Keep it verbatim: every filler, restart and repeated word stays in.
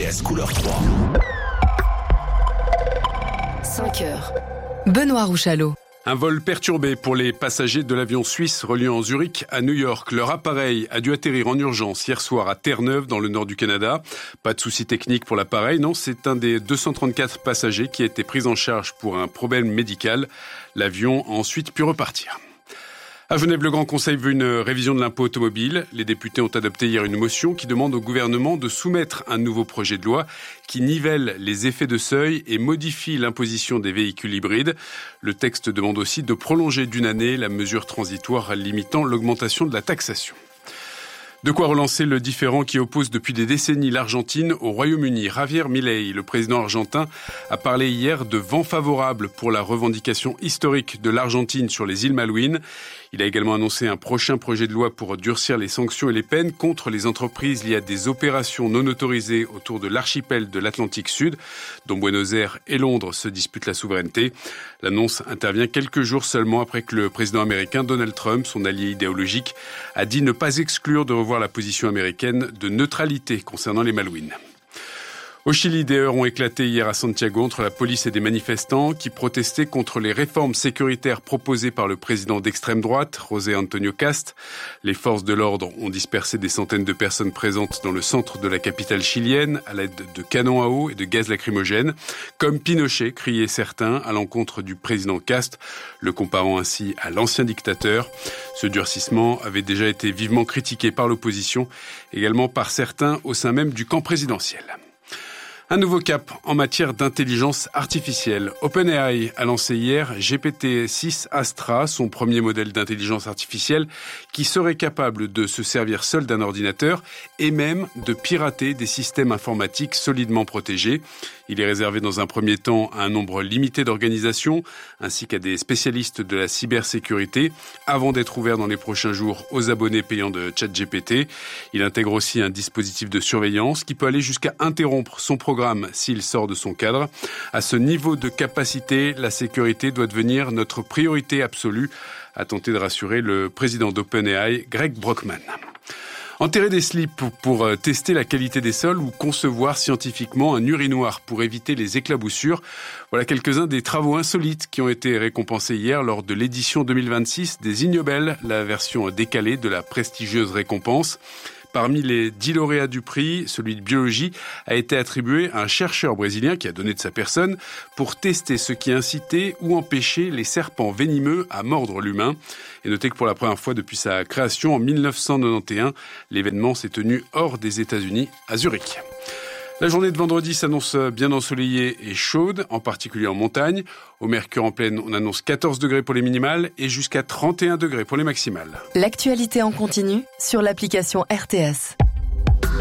S couleur trois. cinq heures. Benoît Rouchalot. Un vol perturbé pour les passagers de l'avion suisse reliant Zurich à New York. Leur appareil a dû atterrir en urgence hier soir à Terre-Neuve, dans le nord du Canada. Pas de souci technique pour l'appareil, non, c'est un des deux cent trente-quatre passagers qui a été pris en charge pour un problème médical. L'avion a ensuite pu repartir. À Genève, le Grand Conseil veut une révision de l'impôt automobile. Les députés ont adopté hier une motion qui demande au gouvernement de soumettre un nouveau projet de loi qui nivelle les effets de seuil et modifie l'imposition des véhicules hybrides. Le texte demande aussi de prolonger d'une année la mesure transitoire limitant l'augmentation de la taxation. De quoi relancer le différend qui oppose depuis des décennies l'Argentine au Royaume-Uni. Javier Milei, le président argentin, a parlé hier de vent favorable pour la revendication historique de l'Argentine sur les îles Malouines. Il a également annoncé un prochain projet de loi pour durcir les sanctions et les peines contre les entreprises liées à des opérations non autorisées autour de l'archipel de l'Atlantique Sud, dont Buenos Aires et Londres se disputent la souveraineté. L'annonce intervient quelques jours seulement après que le président américain Donald Trump, son allié idéologique, a dit ne pas exclure de revoir la position américaine de neutralité concernant les Malouines. Au Chili, des heurts ont éclaté hier à Santiago entre la police et des manifestants qui protestaient contre les réformes sécuritaires proposées par le président d'extrême droite, José Antonio Kast. Les forces de l'ordre ont dispersé des centaines de personnes présentes dans le centre de la capitale chilienne à l'aide de canons à eau et de gaz lacrymogène. Comme Pinochet, criaient certains à l'encontre du président Kast, le comparant ainsi à l'ancien dictateur. Ce durcissement avait déjà été vivement critiqué par l'opposition, également par certains au sein même du camp présidentiel. Un nouveau cap en matière d'intelligence artificielle. OpenAI a lancé hier G P T six Astra, son premier modèle d'intelligence artificielle qui serait capable de se servir seul d'un ordinateur et même de pirater des systèmes informatiques solidement protégés. Il est réservé dans un premier temps à un nombre limité d'organisations ainsi qu'à des spécialistes de la cybersécurité avant d'être ouvert dans les prochains jours aux abonnés payants de ChatGPT. Il intègre aussi un dispositif de surveillance qui peut aller jusqu'à interrompre son programme s'il sort de son cadre. À ce niveau de capacité, la sécurité doit devenir notre priorité absolue, a tenté de rassurer le président d'OpenAI, Greg Brockman. Enterrer des slips pour tester la qualité des sols ou concevoir scientifiquement un urinoir pour éviter les éclaboussures. Voilà quelques-uns des travaux insolites qui ont été récompensés hier lors de l'édition deux mille vingt-six des Ignobel, la version décalée de la prestigieuse récompense. Parmi les dix lauréats du prix, celui de biologie a été attribué à un chercheur brésilien qui a donné de sa personne pour tester ce qui incitait ou empêchait les serpents venimeux à mordre l'humain. Et notez que pour la première fois depuis sa création en mille neuf cent quatre-vingt-onze, l'événement s'est tenu hors des États-Unis, à Zurich. La journée de vendredi s'annonce bien ensoleillée et chaude, en particulier en montagne. Au Mercure en plaine, on annonce quatorze degrés pour les minimales et jusqu'à trente et un degrés pour les maximales. L'actualité en continu sur l'application R T S.